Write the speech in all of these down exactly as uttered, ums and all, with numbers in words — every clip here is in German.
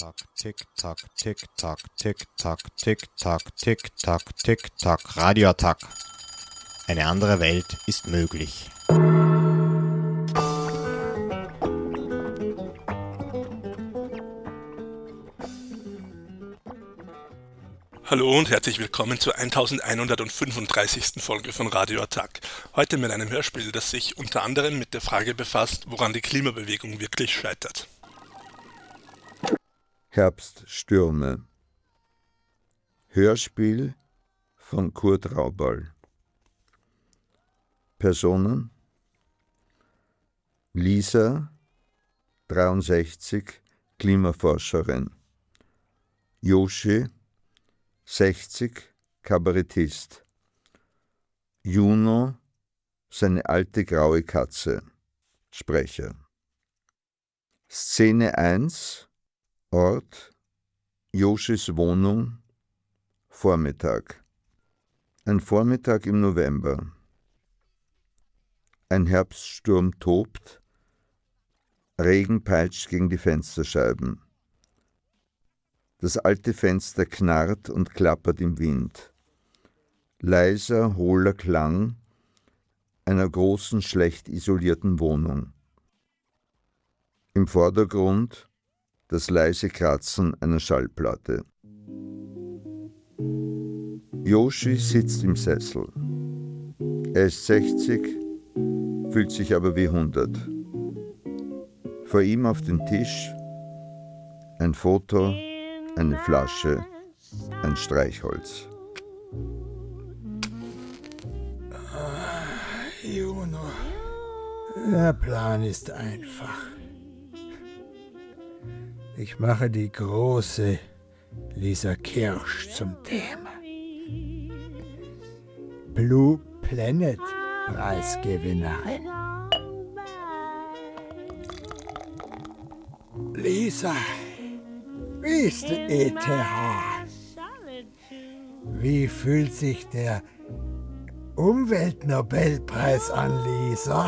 Tick-Tack, Tick-Tack, Tick-Tack, Tick-Tack, Tick-Tack, Tick-Tack, Tick-Tack, Radioattack. Eine andere Welt ist möglich. Hallo und herzlich willkommen zur elfhundertfünfunddreißigsten Folge von Radioattack. Heute mit einem Hörspiel, das sich unter anderem mit der Frage befasst, woran die Klimabewegung wirklich scheitert. Herbststürme. Hörspiel von Kurt Raubal. Personen: Lisa, dreiundsechzig, Klimaforscherin. Yoshi, sechzig, Kabarettist. Juno, seine alte graue Katze. Sprecher. Szene eins. Ort: Yoshis Wohnung. Vormittag. Ein Vormittag im November. Ein Herbststurm tobt. Regen peitscht gegen die Fensterscheiben. Das alte Fenster knarrt und klappert im Wind. Leiser, hohler Klang einer großen, schlecht isolierten Wohnung. Im Vordergrund das leise Kratzen einer Schallplatte. Yoshi sitzt im Sessel. Er ist sechzig, fühlt sich aber wie hundert. Vor ihm auf dem Tisch ein Foto, eine Flasche, ein Streichholz. Ah, Juno, der Plan ist einfach. Ich mache die große Lisa Kirsch zum Thema. Blue Planet Preisgewinnerin. Lisa, wie ist die E T H? Wie fühlt sich der Umweltnobelpreis an, Lisa?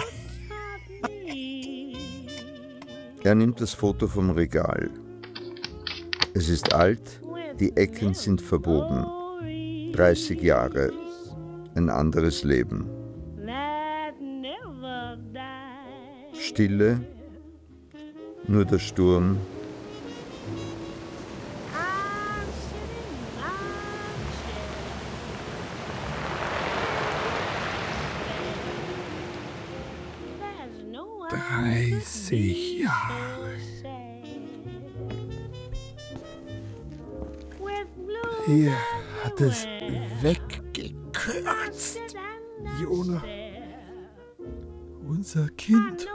Er nimmt das Foto vom Regal. Es ist alt, die Ecken sind verbogen. dreißig Jahre, ein anderes Leben. Stille, nur der Sturm. dreißig Jahre. Hier hat es weggekürzt. Juno, unser Kind.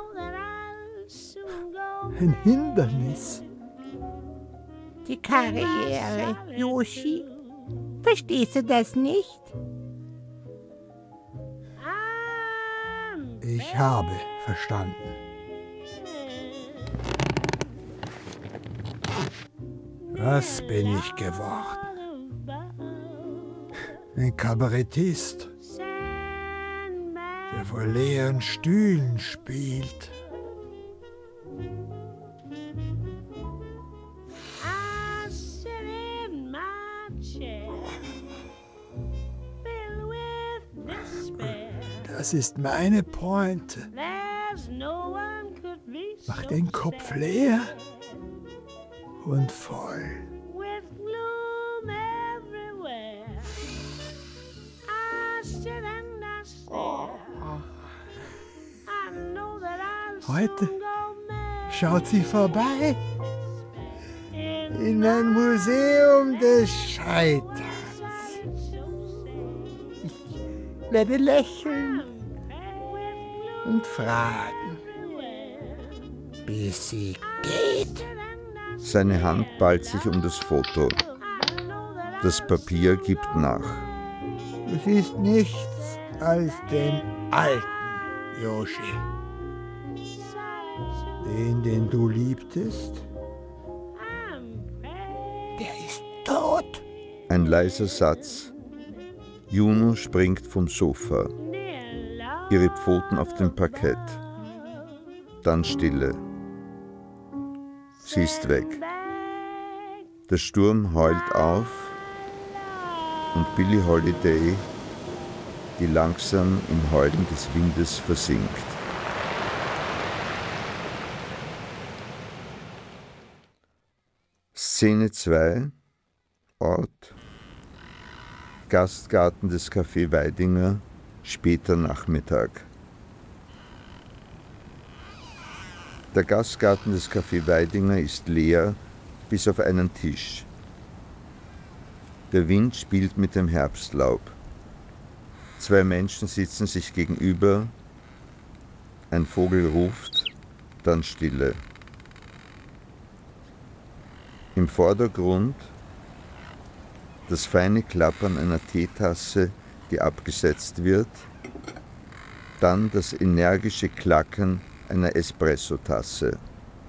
Ein Hindernis. Die Karriere, Yoshi. Verstehst du das nicht? Ich habe verstanden. Was bin ich geworden? Ein Kabarettist, der vor leeren Stühlen spielt. Das ist meine Pointe. Mach den Kopf leer und voll. Oh. Heute schaut sie vorbei in ein Museum des Scheiterns. Ich werde lächeln und fragen, bis sie geht. Seine Hand ballt sich um das Foto. Das Papier gibt nach. Es ist nichts als den alten Yoshi. Den, den du liebtest, der ist tot. Ein leiser Satz. Juno springt vom Sofa. Ihre Pfoten auf dem Parkett. Dann Stille. Sie ist weg. Der Sturm heult auf und Billie Holiday, die langsam im Heulen des Windes versinkt. Szene zwei, Ort, Gastgarten des Café Weidinger, später Nachmittag. Der Gastgarten des Café Weidinger ist leer, bis auf einen Tisch. Der Wind spielt mit dem Herbstlaub. Zwei Menschen sitzen sich gegenüber, ein Vogel ruft, dann Stille. Im Vordergrund das feine Klappern einer Teetasse, die abgesetzt wird, dann das energische Klacken einer Espressotasse.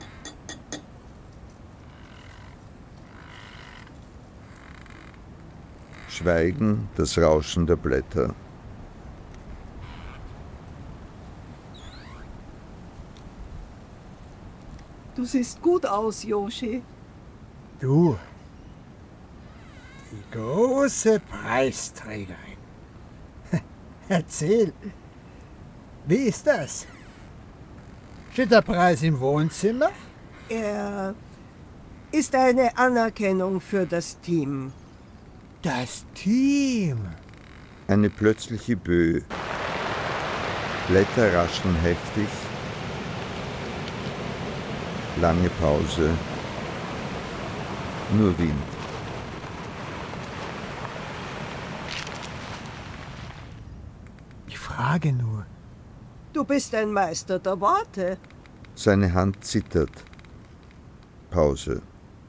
Schweigen, das Rauschen der Blätter. Du siehst gut aus, Yoshi. Du, die große Preisträgerin. Erzähl, wie ist das? Steht der Preis im Wohnzimmer? Er ist eine Anerkennung für das Team. Das Team. Eine plötzliche Böe. Blätter rascheln heftig. Lange Pause. Nur Wind. Ich frage nur. Du bist ein Meister der Worte. Seine Hand zittert. Pause.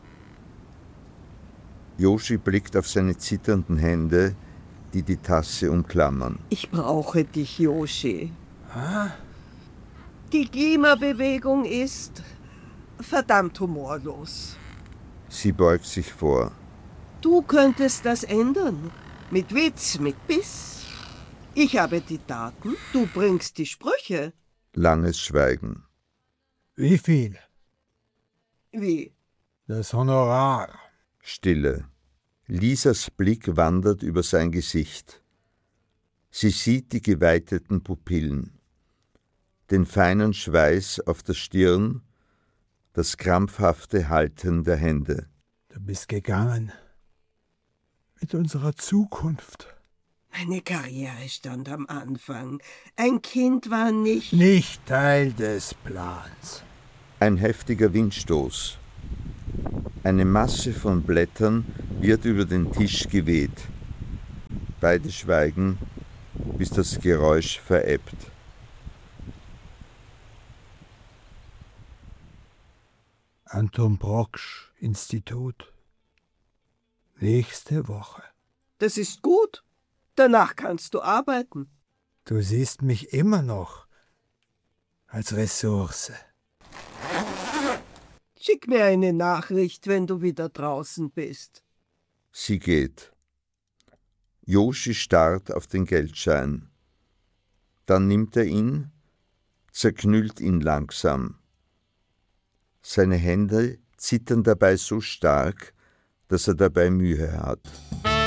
Yoshi blickt auf seine zitternden Hände, die die Tasse umklammern. Ich brauche dich, Yoshi. Ah? Die Klimabewegung ist verdammt humorlos. Sie beugt sich vor. Du könntest das ändern. Mit Witz, mit Biss. Ich habe die Daten, du bringst die Sprüche. Langes Schweigen. Wie viel? Wie? Das Honorar. Stille. Lisas Blick wandert über sein Gesicht. Sie sieht die geweiteten Pupillen, den feinen Schweiß auf der Stirn, das krampfhafte Halten der Hände. Du bist gegangen. Mit unserer Zukunft. Meine Karriere stand am Anfang. Ein Kind war nicht... Nicht Teil des Plans. Ein heftiger Windstoß. Eine Masse von Blättern wird über den Tisch geweht. Beide schweigen, bis das Geräusch verebbt. Anton Brocksch Institut. Nächste Woche. Das ist gut. Danach kannst du arbeiten. Du siehst mich immer noch als Ressource. Schick mir eine Nachricht, wenn du wieder draußen bist. Sie geht. Yoshi starrt auf den Geldschein. Dann nimmt er ihn, zerknüllt ihn langsam. Seine Hände zittern dabei so stark, dass er dabei Mühe hat.